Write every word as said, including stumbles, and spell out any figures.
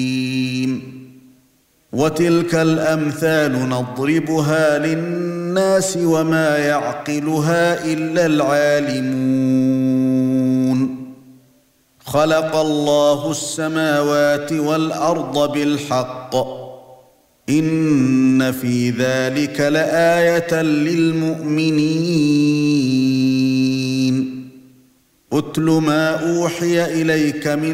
وتلك الأمثال نضربها للناس وما يعقلها إلا العالمون خلق الله السماوات والأرض بالحق إن في ذلك لآية للمؤمنين اتل ما أوحي إليك من